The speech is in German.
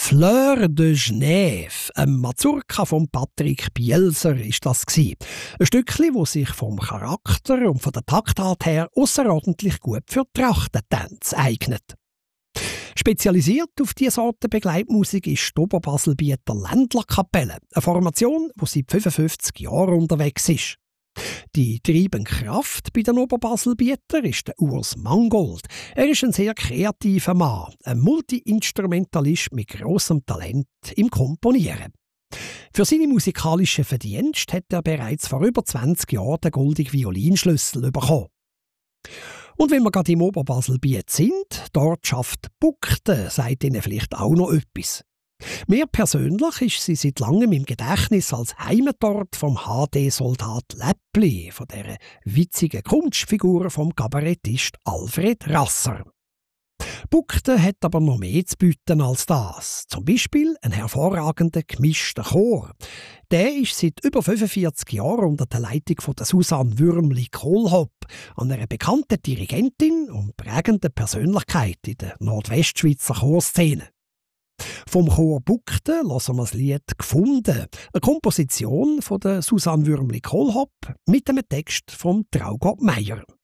Fleur de Genève, ein Mazurka von Patrick Bielser ist das gsi. Ein Stückchen, das sich vom Charakter und von der Taktart her außerordentlich gut für Trachtentänze eignet. Spezialisiert auf diese Sorte Begleitmusik ist die Oberbaselbieter Ländlerkapelle, eine Formation, die seit 55 Jahren unterwegs ist. Die treibende Kraft bei den Oberbaselbietern ist der Urs Mangold. Er ist ein sehr kreativer Mann, ein Multi-Instrumentalist mit grossem Talent im Komponieren. Für seine musikalischen Verdienste hat er bereits vor über 20 Jahren den goldenen Violinschlüssel bekommen. Und wenn wir gerade im Oberbaselbiet sind, dort schafft Bugten, sagt Ihnen vielleicht auch noch etwas. Mir persönlich ist sie seit langem im Gedächtnis als Heimatort vom HD-Soldat Läppli, von dieser witzigen Kunstfigur vom Kabarettist Alfred Rasser. Bugten hat aber noch mehr zu bieten als das. Zum Beispiel einen hervorragenden gemischten Chor. Der ist seit über 45 Jahren unter der Leitung von der Susanne Würmli-Kohlhopp, einer bekannten Dirigentin und prägenden Persönlichkeit in der Nordwestschweizer Chorszene. Vom Chor Bugten hören wir das Lied «Gefunden», eine Komposition von der Susanne Würmli-Kohlhopp mit einem Text von Traugott Meier.